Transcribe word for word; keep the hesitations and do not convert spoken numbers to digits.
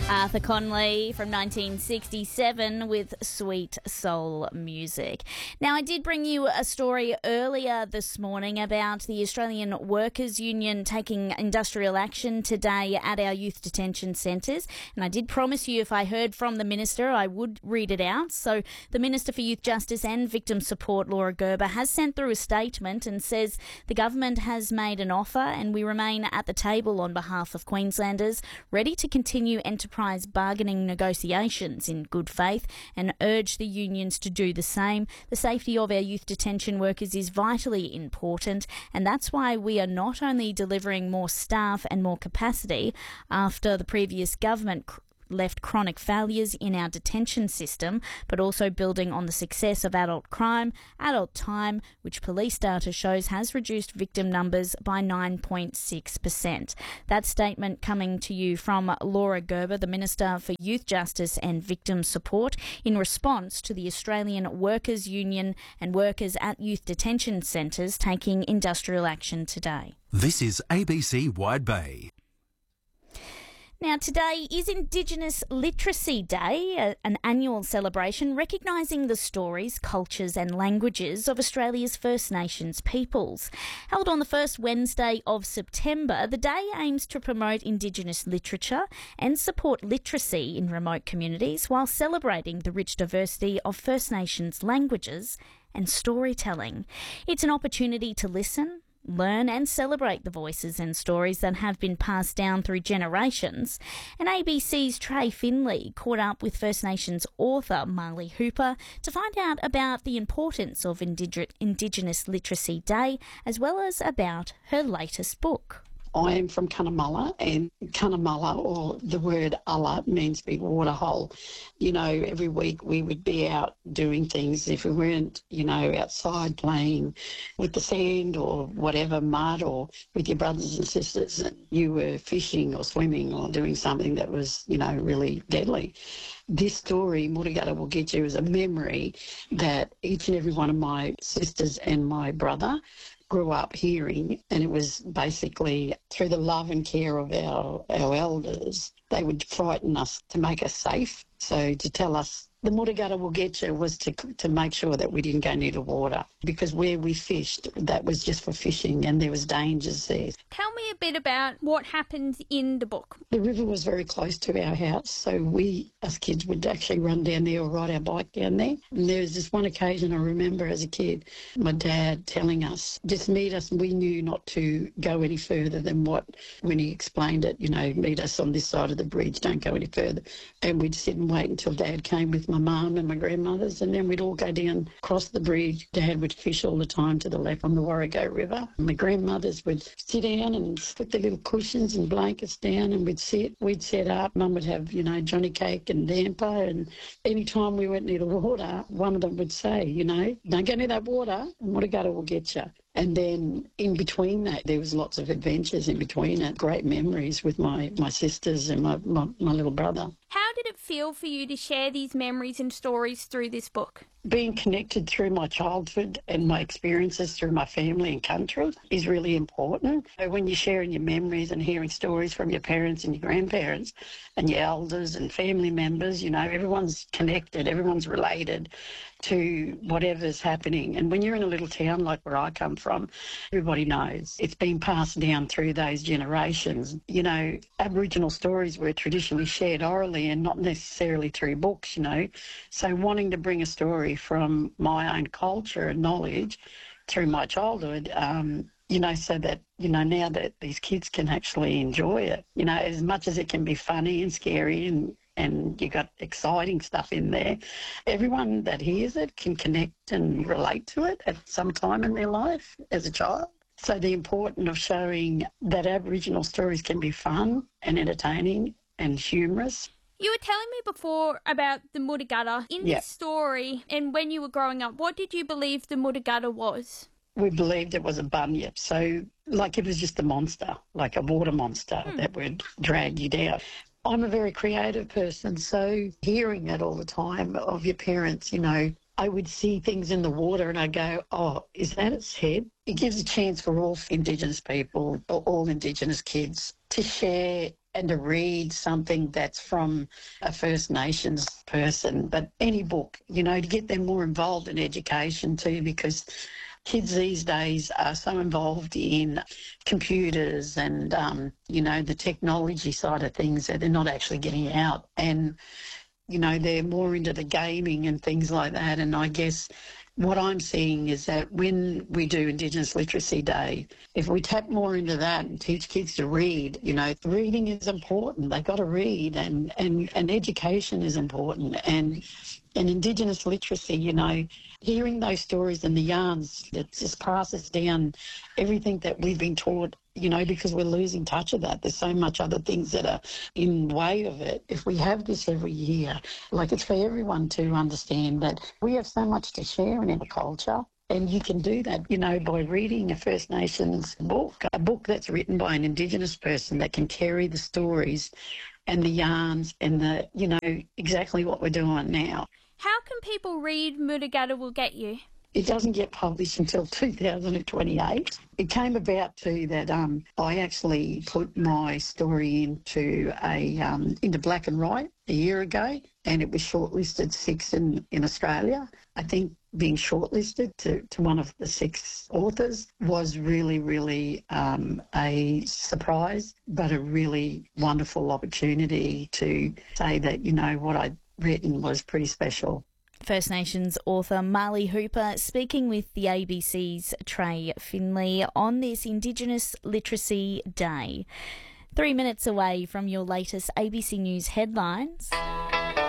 Arthur Conley from nineteen sixty-seven with Sweet Soul Music. Now, I did bring you a story earlier this morning about the Australian Workers' Union taking industrial action today at our youth detention centres, and I did promise you if I heard from the Minister I would read it out. So the Minister for Youth Justice and Victim Support, Laura Gerber, has sent through a statement and says the government has made an offer and we remain at the table on behalf of Queenslanders, ready to continue enterprise bargaining negotiations in good faith, and urge the unions to do the same. The safety of our youth detention workers is vitally important, and that's why we are not only delivering more staff and more capacity after the previous government cr- left chronic failures in our detention system, but also building on the success of adult crime, adult time, which police data shows has reduced victim numbers by nine point six percent. That statement coming to you from Laura Gerber, the Minister for Youth Justice and Victim Support, in response to the Australian Workers' Union and workers at youth detention centres taking industrial action today. This is A B C Wide Bay. Now, today is Indigenous Literacy Day, an annual celebration recognising the stories, cultures and languages of Australia's First Nations peoples. Held on the first Wednesday of September, the day aims to promote Indigenous literature and support literacy in remote communities while celebrating the rich diversity of First Nations languages and storytelling. It's an opportunity to listen, learn and celebrate the voices and stories that have been passed down through generations. And A B C's Trey Finley caught up with First Nations author Marley Hooper to find out about the importance of Indig- Indigenous Literacy Day, as well as about her latest book. I am from Cunnamulla, and Cunnamulla, or the word Ulla, means big water hole. You know, every week we would be out doing things. If we weren't, you know, outside playing with the sand or whatever, mud, or with your brothers and sisters, and you were fishing or swimming or doing something that was, you know, really deadly. This story, Murugara Will Get You, is a memory that each and every one of my sisters and my brother grew up hearing, and it was basically through the love and care of our, our elders. They would frighten us to make us safe. So to tell us the Murugara Will Get You was to to make sure that we didn't go near the water, because where we fished, that was just for fishing and there was dangers there. Tell me a bit about what happened in the book. The river was very close to our house, so we, as kids, would actually run down there or ride our bike down there. And there was this one occasion I remember as a kid, my dad telling us, just meet us, and we knew not to go any further than what, when he explained it, you know, meet us on this side of the bridge, don't go any further. And we'd sit and wait until Dad came with my mum and my grandmothers, and then we'd all go down, across the bridge. Dad would fish all the time to the left on the Warrego River. My grandmothers would sit down and put the little cushions and blankets down, and we'd sit, we'd set up. Mum would have, you know, Johnny cake and damper, and any time we went near the water, one of them would say, you know, don't go near that water, and Murugara will get you. And then in between that, there was lots of adventures in between it, great memories with my, my sisters and my, my, my little brother. How did it feel for you to share these memories and stories through this book? Being connected through my childhood and my experiences through my family and country is really important. So when you're sharing your memories and hearing stories from your parents and your grandparents and your elders and family members, you know, everyone's connected, everyone's related to whatever's happening. And when you're in a little town like where I come from, everybody knows. It's been passed down through those generations. You know, Aboriginal stories were traditionally shared orally and not necessarily through books, you know. So wanting to bring a story from my own culture and knowledge through my childhood, um, you know, so that, you know, now that these kids can actually enjoy it, you know, as much as it can be funny and scary and and you got exciting stuff in there, everyone that hears it can connect and relate to it at some time in their life as a child. So the importance of showing that Aboriginal stories can be fun and entertaining and humorous. You were telling me before about the Murugara. In Yeah. this story, and when you were growing up, what did you believe the Murugara was? We believed it was a bunyip, so like it was just a monster, like a water monster Hmm. that would drag you down. I'm a very creative person, so hearing it all the time of your parents, you know, I would see things in the water and I'd go, oh, is that its head? It gives a chance for all Indigenous people, or all Indigenous kids, to share and to read something that's from a First Nations person, but any book, you know, to get them more involved in education too, because kids these days are so involved in computers and, um, you know, the technology side of things that they're not actually getting out. And, you know, they're more into the gaming and things like that. And I guess what I'm seeing is that when we do Indigenous Literacy Day, if we tap more into that and teach kids to read, you know, reading is important. They've got to read, and, and, and education is important. And, and Indigenous literacy, you know, hearing those stories and the yarns that just passes down everything that we've been taught, you know, because we're losing touch of that. There's so much other things that are in the way of it. If we have this every year, like, it's for everyone to understand that we have so much to share in our culture. And you can do that, you know, by reading a First Nations book, a book that's written by an Indigenous person that can carry the stories and the yarns and the, you know, exactly what we're doing now. How can people read Mudugara Will Get You? It doesn't get published until two thousand twenty-eight. It came about too that um, I actually put my story into a um, into black and white a year ago, and it was shortlisted six in, in Australia. I think being shortlisted to, to one of the six authors was really, really um, a surprise, but a really wonderful opportunity to say that, you know, what I'd written was pretty special. First Nations author Marlee Hooper speaking with the A B C's Trey Finley on this Indigenous Literacy Day. Three minutes away from your latest A B C News headlines.